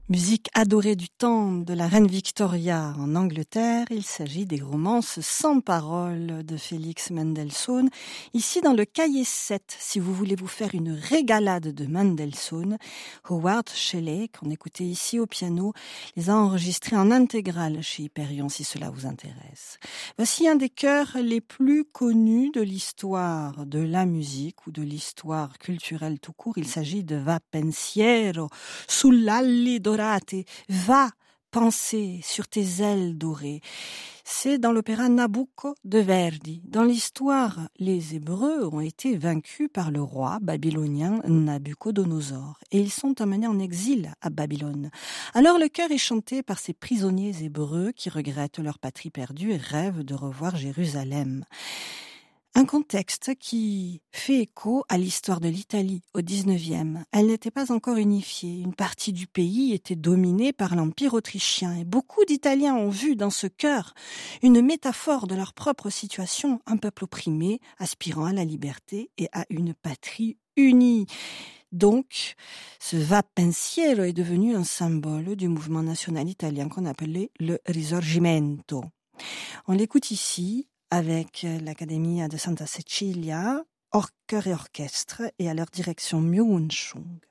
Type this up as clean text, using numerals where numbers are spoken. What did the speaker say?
Musique adorée du temps de la reine Victoria en Angleterre, il s'agit des romances sans paroles de Félix Mendelssohn. Ici dans le cahier 7, si vous voulez vous faire une régalade de Mendelssohn, Howard Shelley, qu'on écoutait ici au piano, les a enregistrés en intégrale chez Hyperion si cela vous intéresse. Voici un des chœurs les plus connus de l'histoire de la musique ou de l'histoire culturelle tout court. Il s'agit de Va pensiero sull'alli dorate, va penser sur tes ailes dorées. C'est dans l'opéra Nabucco de Verdi. Dans l'histoire, les Hébreux ont été vaincus par le roi babylonien Nabuchodonosor et ils sont emmenés en exil à Babylone. Alors le chœur est chanté par ces prisonniers hébreux qui regrettent leur patrie perdue et rêvent de revoir Jérusalem. Un contexte qui fait écho à l'histoire de l'Italie au XIXe. Elle n'était pas encore unifiée. Une partie du pays était dominée par l'Empire autrichien et beaucoup d'Italiens ont vu dans ce chœur une métaphore de leur propre situation, un peuple opprimé, aspirant à la liberté et à une patrie unie. Donc, ce Va pensiero est devenu un symbole du mouvement national italien qu'on appelait le Risorgimento. On l'écoute ici avec l'Accademia de Santa Cecilia, chœur et orchestre, et à leur direction Myo Won-chung.